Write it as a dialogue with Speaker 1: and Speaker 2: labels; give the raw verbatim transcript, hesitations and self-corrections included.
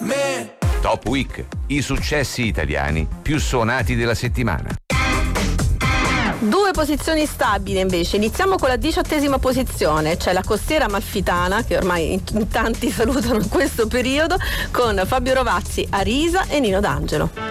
Speaker 1: me.
Speaker 2: Top Week, i successi italiani più suonati della settimana.
Speaker 3: Due posizioni stabili invece. Iniziamo con la diciottesima posizione. C'è la Costiera Amalfitana, che ormai in, in tanti salutano in questo periodo, con Fabio Rovazzi, Arisa e Nino D'Angelo.